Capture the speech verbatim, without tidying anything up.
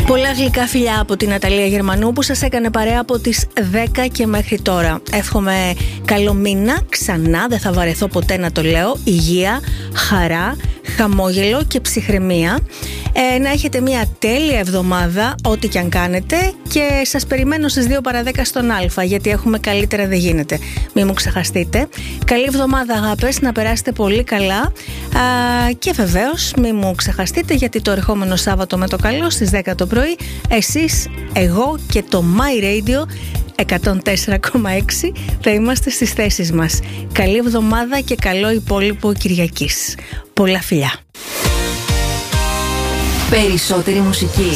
Πολλά γλυκά φιλιά από την Ναταλία Γερμανού που σας έκανε παρέα από τις δέκα και μέχρι τώρα. Εύχομαι καλό μήνα, ξανά, δεν θα βαρεθώ ποτέ να το λέω. Υγεία, χαρά, χαμόγελο και ψυχραιμία. Ε, να έχετε μια τέλεια εβδομάδα, ό,τι και αν κάνετε. Και σας περιμένω στις δύο παρά δέκα στον Α, γιατί έχουμε καλύτερα δεν γίνεται. Μην μου ξεχαστείτε. Καλή εβδομάδα, αγάπες, να περάσετε πολύ καλά. Α, και βεβαίως μην μου ξεχαστείτε, γιατί το ερχόμενο Σάββατο με το καλό στις δέκα το πρωί, εσείς, εγώ και το My Radio εκατόν τέσσερα κόμμα έξι θα είμαστε στις θέσεις μας. Καλή εβδομάδα και καλό υπόλοιπο Κυριακής. Πολλά φιλιά. Περισσότερη μουσική,